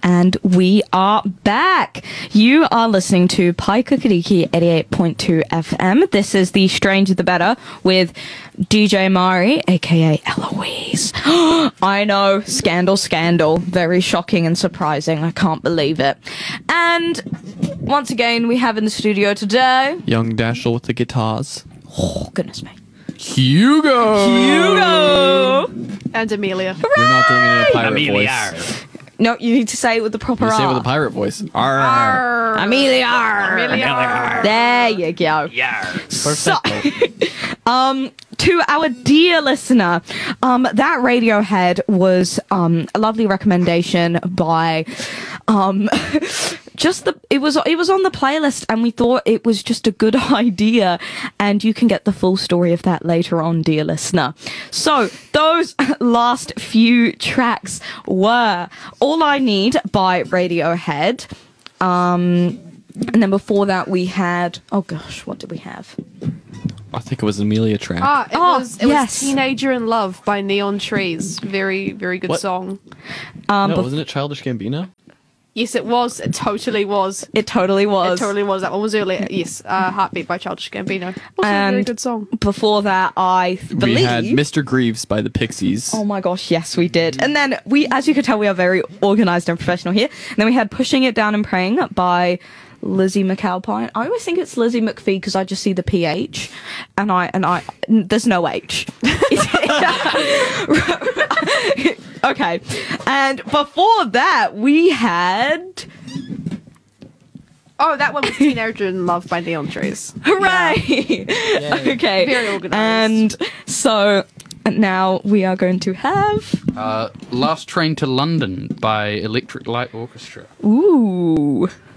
And we are back. You are listening to Paikakariki 88.2 FM. This is the Stranger the Better with DJ Mari, aka Eloise. I know, scandal. Very shocking and surprising. I can't believe it. And once again, we have in the studio today... Young Dashel with the guitars. Oh, goodness me. Hugo! And Amelia. You're not doing it in a pirate voice. No, you need to say it with the proper You say it R. with a pirate voice. Arr. Amelia. Amelia. There you go. So, Perfect. to our dear listener, that Radiohead was a lovely recommendation by it was on the playlist, and we thought it was just a good idea, and you can get the full story of that later on, dear listener. So those last few tracks were All I Need by Radiohead, and then before that we had, oh gosh, what did we have? I think it was Amelia track. It was Teenager in Love by Neon Trees. Very, very good What? song. No, wasn't it Childish Gambino? Yes, it was. It totally was. It totally was. It totally was. That one was earlier. Yes, Heartbeat by Childish Gambino. Also a very good song. Before that, I believe... We had Mr. Greaves by the Pixies. Oh my gosh, yes, we did. And then we, as you could tell, we are very organised and professional here. And then we had Pushing It Down and Praying by Lizzie McAlpine. I always think it's Lizzie McPhee because I just see the PH, and I there's no H. Okay, and before that we had. Oh, that one was Teenager in Love by Neon Trees. Hooray! Yeah. Okay, Very organised. And so now we are going to have Last Train to London by Electric Light Orchestra. ooh.